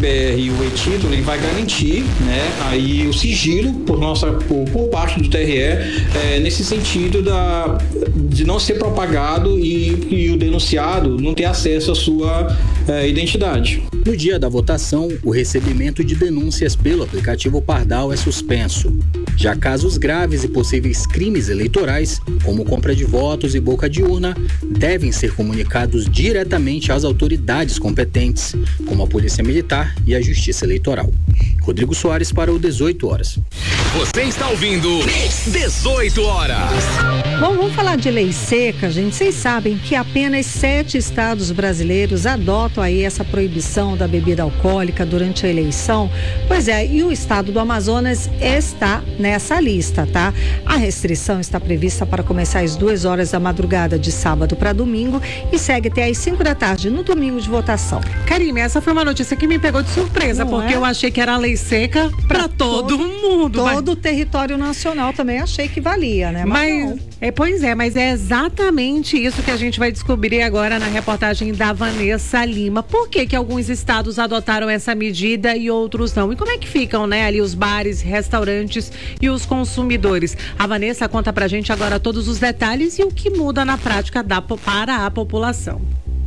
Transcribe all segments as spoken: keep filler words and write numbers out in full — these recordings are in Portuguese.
B R e o e-título, ele vai garantir, né, aí o sigilo por, nossa, por, por parte do T R E, é, nesse sentido da, de não ser propagado e, e o denunciado não ter acesso à sua é, identidade. No dia da votação, o recebimento de denúncias pelo aplicativo Pardal é suspenso. Já casos graves e possíveis crimes eleitorais, como compra de votos e boca de urna, devem ser comunicados diretamente às autoridades competentes, como a Polícia Militar e a Justiça Eleitoral. Rodrigo Soares para o dezoito horas. Você está ouvindo dezoito horas. Bom, vamos falar de lei seca, gente. Vocês sabem que apenas sete estados brasileiros adotam aí essa proibição da bebida alcoólica durante a eleição. Pois é, e o estado do Amazonas está nessa lista, tá? A restrição está prevista para começar às duas horas da madrugada de sábado para domingo e segue até às cinco da tarde no domingo de votação. Karime, essa foi uma notícia que me pegou de surpresa, Não porque é? eu achei que era lei seca para todo, todo mundo. Todo mas... o território nacional também achei que valia, né? Mas, mas não. É, pois é, mas é exatamente isso que a gente vai descobrir agora na reportagem da Vanessa Lima. Por que que alguns estados adotaram essa medida e outros não? E como é que ficam, né, ali os bares, restaurantes e os consumidores? A Vanessa conta pra gente agora todos os detalhes e o que muda na prática da, para a população.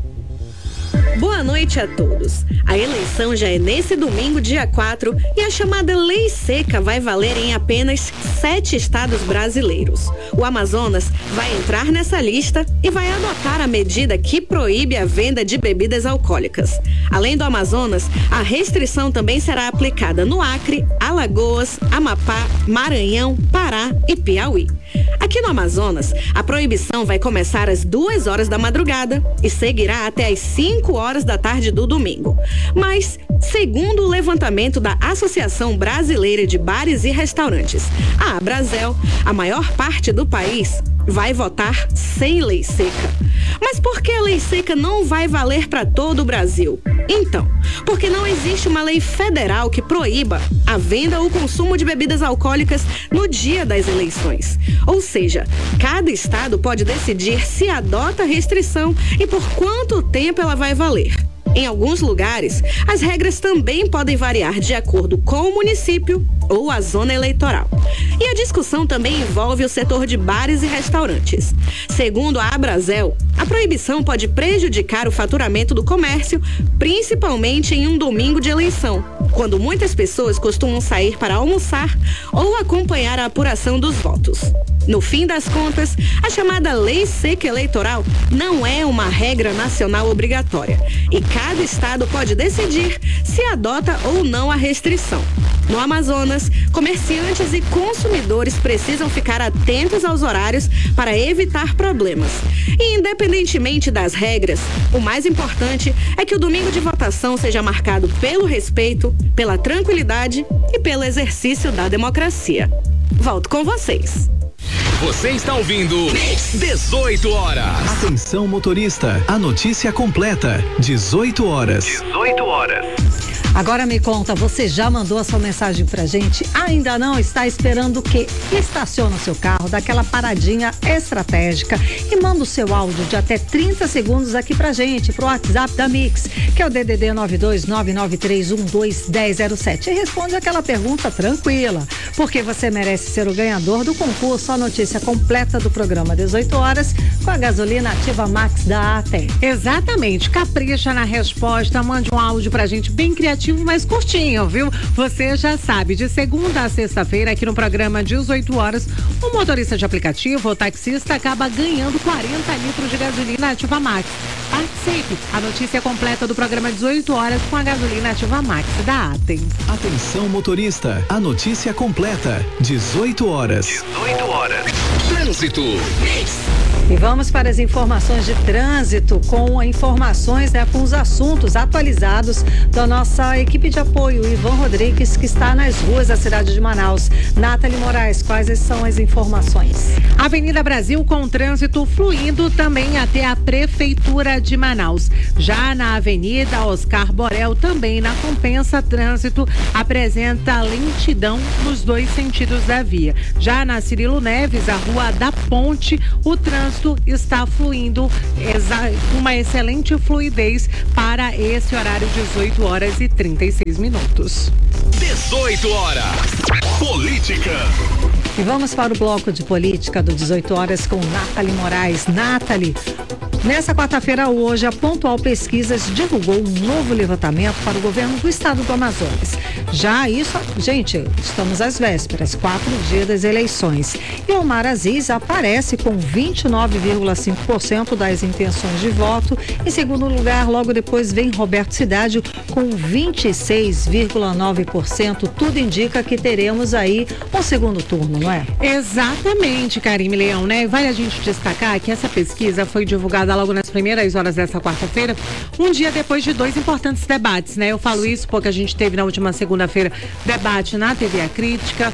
Boa noite a todos. A eleição já é nesse domingo, dia quatro, e a chamada Lei Seca vai valer em apenas sete estados brasileiros. O Amazonas vai entrar nessa lista e vai adotar a medida que proíbe a venda de bebidas alcoólicas. Além do Amazonas, a restrição também será aplicada no Acre, Alagoas, Amapá, Maranhão, Pará e Piauí. Aqui no Amazonas, a proibição vai começar às duas horas da madrugada e seguirá até às cinco horas da tarde do domingo. Mas, segundo o levantamento da Associação Brasileira de Bares e Restaurantes, a Abrazel, a maior parte do país vai votar sem lei seca. Mas por que a lei seca não vai valer para todo o Brasil? Então, porque não existe uma lei federal que proíba a venda ou consumo de bebidas alcoólicas no dia das eleições. Ou seja, cada estado pode decidir se adota a restrição e por quanto tempo ela vai valer. Em alguns lugares, as regras também podem variar de acordo com o município ou a zona eleitoral. E a discussão também envolve o setor de bares e restaurantes. Segundo a Abrazel, a proibição pode prejudicar o faturamento do comércio, principalmente em um domingo de eleição, quando muitas pessoas costumam sair para almoçar ou acompanhar a apuração dos votos. No fim das contas, a chamada Lei Seca Eleitoral não é uma regra nacional obrigatória e cada estado pode decidir se adota ou não a restrição. No Amazonas, comerciantes e consumidores precisam ficar atentos aos horários para evitar problemas. E independentemente das regras, o mais importante é que o domingo de votação seja marcado pelo respeito, pela tranquilidade e pelo exercício da democracia. Volto com vocês. Você está ouvindo dezoito horas. Atenção motorista, a notícia completa, dezoito horas. dezoito horas. Agora me conta, você já mandou a sua mensagem pra gente? Ainda não? Está esperando o quê? Estaciona o seu carro, dá aquela paradinha estratégica e manda o seu áudio de até trinta segundos aqui pra gente, pro WhatsApp da Mix, que é o D D D nove dois nove nove três um dois um zero zero sete. E responde aquela pergunta tranquila, porque você merece ser o ganhador do concurso. A notícia completa do programa dezoito horas com a gasolina Ativa Max da Atem. Exatamente, capricha na resposta, mande um áudio pra gente bem criativo, mais curtinho, viu? Você já sabe, de segunda a sexta-feira aqui no programa dezoito horas, o motorista de aplicativo ou taxista acaba ganhando quarenta litros de gasolina Ativa Max. Participe! A notícia completa do programa dezoito horas com a gasolina Ativa Max da Atem. Atenção motorista, a notícia completa, dezoito horas. dezoito horas. Trânsito. E vamos para as informações de trânsito com informações, né, com os assuntos atualizados da nossa equipe de apoio, Ivan Rodrigues, que está nas ruas da cidade de Manaus. Nathalie Moraes, quais são as informações? Avenida Brasil com trânsito fluindo também até a Prefeitura de Manaus. Já na Avenida Oscar Borel, também na Compensa, trânsito apresenta lentidão nos dois sentidos da via. Já na Cirilo Neves, a rua da ponte, o trânsito está fluindo com uma excelente fluidez para esse horário, dezoito horas e trinta e seis minutos. dezoito horas. Política. E vamos para o bloco de política do dezoito horas com Nathalie Moraes. Nathalie, nessa quarta-feira, hoje, a Pontual Pesquisas divulgou um novo levantamento para o governo do estado do Amazonas. Já isso, gente, estamos às vésperas, quatro dias das eleições. E Omar Aziz aparece com vinte e nove vírgula cinco por cento das intenções de voto. Em segundo lugar, logo depois vem Roberto Cidade com vinte e seis vírgula nove por cento. Tudo indica que teremos aí um segundo turno, não é? Exatamente, Karime Leão, né? Vale a gente destacar que essa pesquisa foi divulgada logo nas primeiras horas dessa quarta-feira, um dia depois de dois importantes debates, né? Eu falo isso porque a gente teve na última segunda-feira debate na T V A Crítica.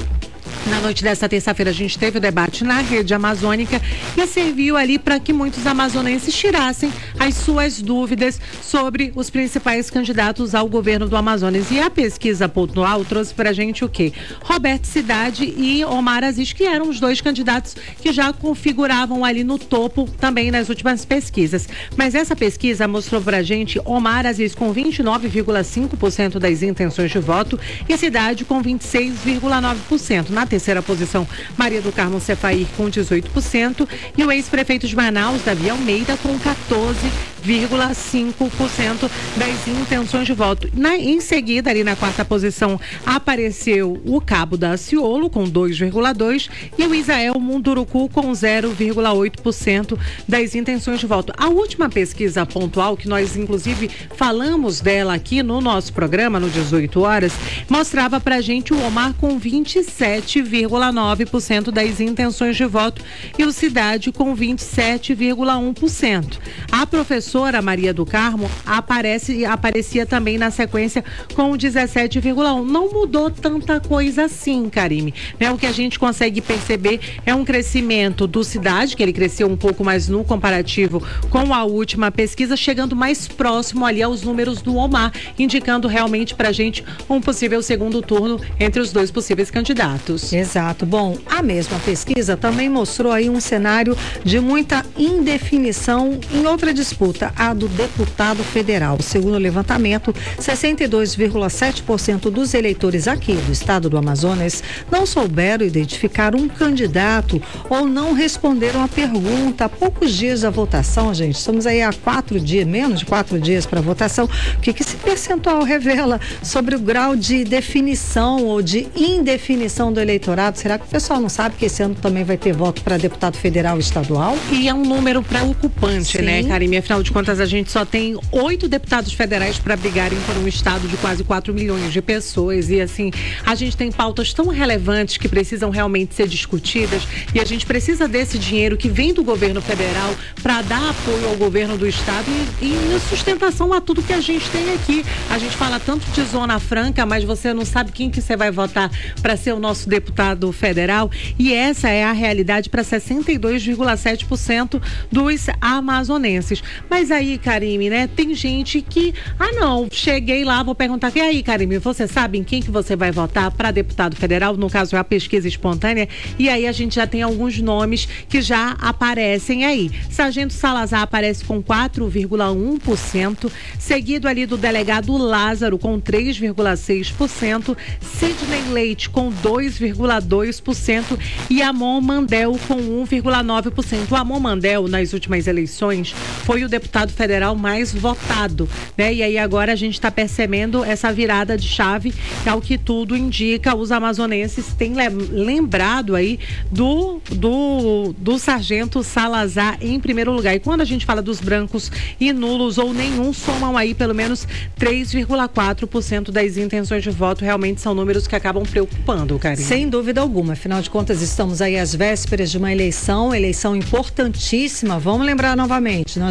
Na noite desta terça-feira a gente teve o debate na Rede Amazônica e serviu ali para que muitos amazonenses tirassem as suas dúvidas sobre os principais candidatos ao governo do Amazonas. E a pesquisa pontual trouxe para a gente o quê? Roberto Cidade e Omar Aziz, que eram os dois candidatos que já configuravam ali no topo também nas últimas pesquisas. Mas essa pesquisa mostrou para a gente Omar Aziz com vinte e nove vírgula cinco por cento das intenções de voto e Cidade com vinte e seis vírgula nove por cento. Na terceira posição, Maria do Carmo Cefair com dezoito por cento e o ex-prefeito de Manaus, Davi Almeida, com quatorze vírgula cinco por cento das intenções de voto. Na, em seguida, ali na quarta posição, apareceu o Cabo da Ciolo com dois vírgula dois por cento e o Isael Munduruku com zero vírgula oito por cento das intenções de voto. A última pesquisa pontual, que nós inclusive falamos dela aqui no nosso programa, no dezoito horas, mostrava pra gente o Omar com vinte e sete vírgula nove por cento das intenções de voto e o Cidade com vinte e sete vírgula um por cento. A professora Maria do Carmo aparece, aparecia também na sequência com dezessete vírgula um por cento. Não mudou tanta coisa assim, Karime. Né? O que a gente consegue perceber é um crescimento do Cidade, que ele cresceu um pouco mais no comparativo com a última pesquisa, chegando mais próximo ali aos números do Omar, indicando realmente pra gente um possível segundo turno entre os dois possíveis candidatos. Exato. Bom, a mesma pesquisa também mostrou aí um cenário de muita indefinição em outra disputa, a do deputado federal. Segundo o levantamento, sessenta e dois vírgula sete por cento dos eleitores aqui do estado do Amazonas não souberam identificar um candidato ou não responderam a pergunta. Há poucos dias da votação, gente, estamos aí há quatro dias, menos de quatro dias para a votação. O que, que esse percentual revela sobre o grau de definição ou de indefinição do eleitorado? Será que o pessoal não sabe que esse ano também vai ter voto para deputado federal e estadual? E é um número preocupante, Sim. né, Karime? Afinal de contas, a gente só tem oito deputados federais para brigarem por um estado de quase quatro milhões de pessoas. E assim, a gente tem pautas tão relevantes que precisam realmente ser discutidas e a gente precisa desse dinheiro que vem do governo federal para dar apoio ao governo do estado e, e sustentação a tudo que a gente tem aqui. A gente fala tanto de zona franca, mas você não sabe quem que você vai votar para ser o nosso deputado federal, e essa é a realidade para sessenta e dois vírgula sete por cento dos amazonenses. Mas aí, Karime, né, tem gente que, ah não, cheguei lá, vou perguntar, e aí, Karime, você sabe em quem que você vai votar para deputado federal? No caso é a pesquisa espontânea, e aí a gente já tem alguns nomes que já aparecem aí. Sargento Salazar aparece com quatro vírgula um por cento, seguido ali do delegado Lázaro com três vírgula seis por cento, Sidney Leite com dois vírgula dois por cento e Amon Mandel com um vírgula nove por cento. O Amon Mandel, nas últimas eleições, foi o deputado federal mais votado, né? E aí agora a gente está percebendo essa virada de chave, ao que tudo indica, os amazonenses têm lembrado aí do, do, do Sargento Salazar em primeiro lugar. E quando a gente fala dos brancos e nulos ou nenhum, somam aí pelo menos três vírgula quatro por cento das intenções de voto. Realmente são números que acabam preocupando, Karine. Sem dúvida alguma. Afinal de contas, estamos aí às vésperas de uma eleição, eleição importantíssima. Vamos lembrar novamente, nós vamos escolher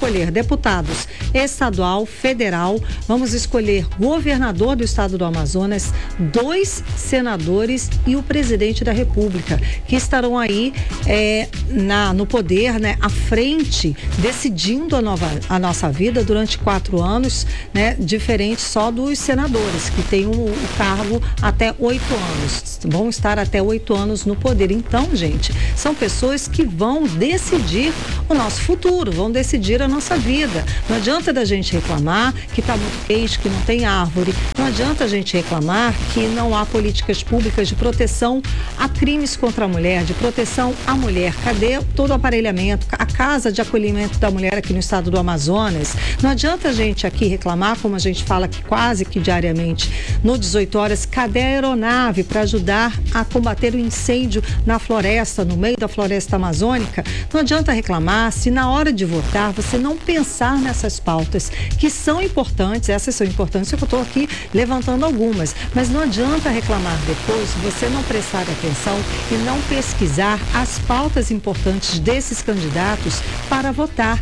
escolher deputados estadual, federal, vamos escolher governador do estado do Amazonas, dois senadores e o presidente da República, que estarão aí é, na, no poder, né, à frente, decidindo a, nova, a nossa vida durante quatro anos, né, diferente só dos senadores, que têm o, o cargo até oito anos, vão estar até oito anos no poder. Então, gente, são pessoas que vão decidir o nosso futuro, vão decidir a nossa vida. Não adianta da gente reclamar que está muito quente, que não tem árvore, não adianta a gente reclamar que não há políticas públicas de proteção a crimes contra a mulher, de proteção à mulher. Cadê todo o aparelhamento, a casa de acolhimento da mulher aqui no estado do Amazonas? Não adianta a gente aqui reclamar, como a gente fala aqui quase que diariamente no dezoito horas, cadê a aeronave para ajudar a combater o incêndio na floresta, no meio da floresta amazônica? Não adianta reclamar se na hora de votar você não pensar nessas pautas que são importantes, essas são importantes, eu estou aqui levantando algumas, mas não adianta reclamar depois se você não prestar atenção e não pesquisar as pautas importantes desses candidatos para votar.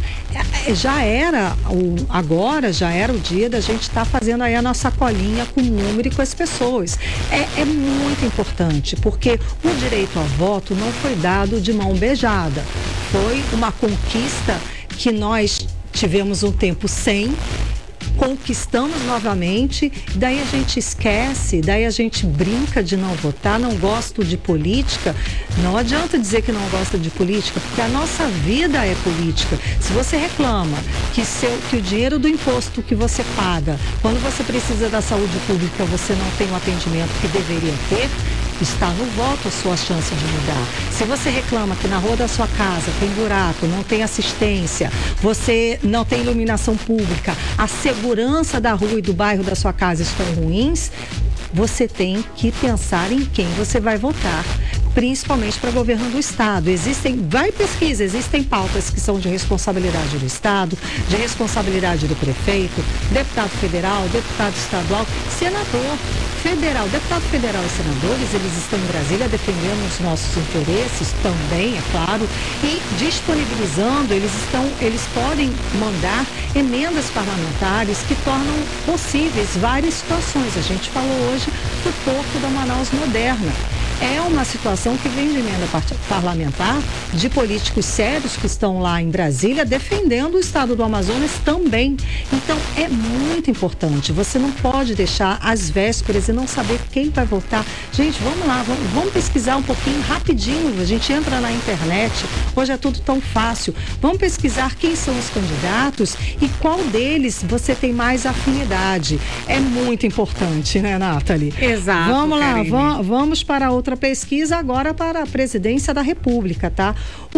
Já era, o, agora já era o dia da gente estar tá fazendo aí a nossa colinha com o número e com as pessoas. É, é muito importante, porque o direito ao voto não foi dado de mão beijada. Foi uma conquista que nós tivemos um tempo sem, conquistamos novamente, daí a gente esquece, daí a gente brinca de não votar, não gosto de política. Não adianta dizer que não gosta de política, porque a nossa vida é política. Se você reclama que, seu, que o dinheiro do imposto que você paga, quando você precisa da saúde pública, você não tem o atendimento que deveria ter, está no voto a sua chance de mudar. Se você reclama que na rua da sua casa tem buraco, não tem assistência, você não tem iluminação pública, a segurança da rua e do bairro da sua casa estão ruins, você tem que pensar em quem você vai votar, principalmente para governo do estado. Existem, vai pesquisa, existem pautas que são de responsabilidade do estado, de responsabilidade do prefeito, deputado federal, deputado estadual, senador federal. Deputado federal e senadores, eles estão em Brasília defendendo os nossos interesses também, é claro, e disponibilizando, eles estão, eles podem mandar emendas parlamentares que tornam possíveis várias situações. A gente falou hoje do Porto da Manaus Moderna. É uma situação que vem de emenda parlamentar, de políticos sérios que estão lá em Brasília defendendo o estado do Amazonas também. Então é muito importante, você não pode deixar às vésperas e não saber quem vai votar. Gente, vamos lá, vamos, vamos pesquisar um pouquinho rapidinho, a gente entra na internet, hoje é tudo tão fácil. Vamos pesquisar quem são os candidatos e qual deles você tem mais afinidade. É muito importante, né, Nathalie? Exato. Vamos lá, Karine. vamos, vamos para outra pesquisa agora para a presidência da República, tá?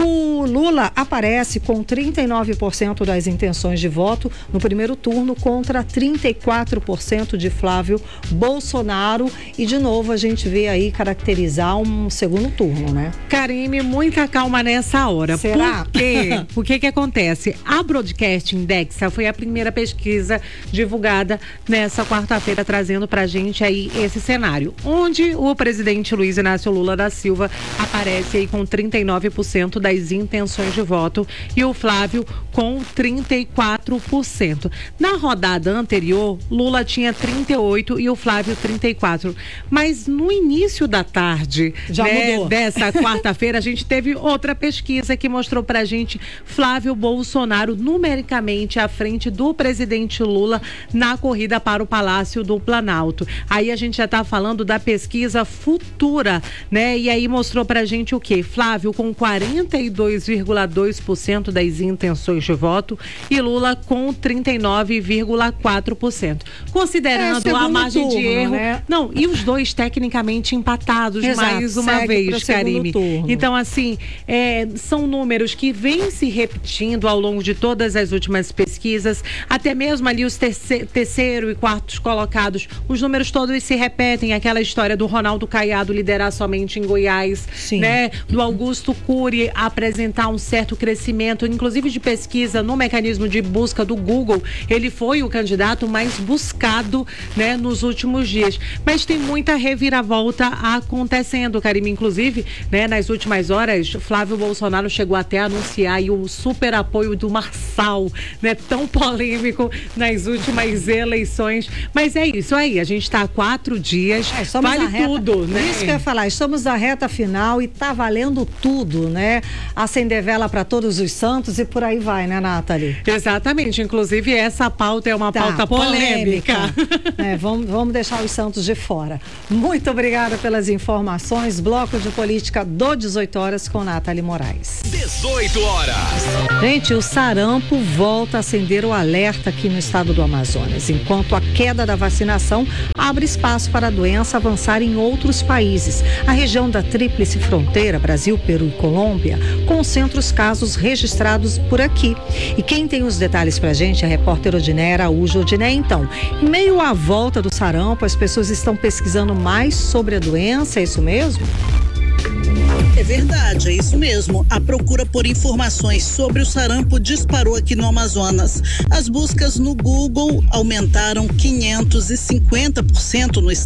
O Lula aparece com trinta e nove por cento das intenções de voto no primeiro turno contra trinta e quatro por cento de Flávio Bolsonaro e de novo a gente vê aí caracterizar um segundo turno, né? Karine, muita calma nessa hora. Será? Por quê? O que que acontece? A Broadcast Index foi a primeira pesquisa divulgada nessa quarta-feira, trazendo pra gente aí esse cenário, onde o presidente Luiz Inácio Lula da Silva aparece aí com trinta e nove por cento das intenções de voto e o Flávio com trinta e quatro por cento. Na rodada anterior, Lula tinha trinta e oito por cento e o Flávio trinta e quatro por cento. Mas no início da tarde, já né, mudou. Dessa quarta-feira, a gente teve outra pesquisa que mostrou pra gente Flávio Bolsonaro numericamente à frente do presidente Lula na corrida para o Palácio do Planalto. Aí a gente já tá falando da pesquisa futura, né? E aí mostrou pra gente o quê? Flávio com quarenta e dois vírgula dois por cento das intenções de voto e Lula com trinta e nove vírgula quatro por cento. Considerando é, a margem turno, de erro, né? Não, e os dois tecnicamente empatados. Exato, mais uma segue vez, pro segundo Karine. turno. Então, assim, é, são números que vêm se repetindo ao longo de todas as últimas pesquisas, até mesmo ali os terceiro, terceiro e quartos colocados, os números todos se repetem, aquela história do Ronaldo Caiado liderando liderar somente em Goiás, Sim. né? Do Augusto Cury apresentar um certo crescimento, inclusive de pesquisa no mecanismo de busca do Google. Ele foi o candidato mais buscado, né, nos últimos dias. Mas tem muita reviravolta acontecendo, Karime. Inclusive, né, nas últimas horas, Flávio Bolsonaro chegou até a anunciar aí o super apoio do Marçal, né? Tão polêmico nas últimas eleições. Mas é isso aí, a gente está há quatro dias, É, vale reta, tudo, né? Isso que eu ia falar, estamos na reta final e tá valendo tudo, né? Acender vela para todos os santos e por aí vai, né, Nathalie? Exatamente, inclusive essa pauta é uma Tá, pauta polêmica. É, vamos, vamos deixar os santos de fora. Muito obrigada pelas informações. Bloco de Política do dezoito horas com Nathalie Moraes. dezoito horas. Gente, o sarampo volta a acender o alerta aqui no estado do Amazonas, enquanto a queda da vacinação abre espaço para a doença avançar em outros países. A região da Tríplice Fronteira, Brasil, Peru e Colômbia, concentra os casos registrados por aqui. E quem tem os detalhes pra gente é a repórter Odiné Araújo. Odiné, então, em meio à volta do sarampo, as pessoas estão pesquisando mais sobre a doença, é isso mesmo? É verdade, é isso mesmo. A procura por informações sobre o sarampo disparou aqui no Amazonas. As buscas no Google aumentaram quinhentos e cinquenta por cento no estado.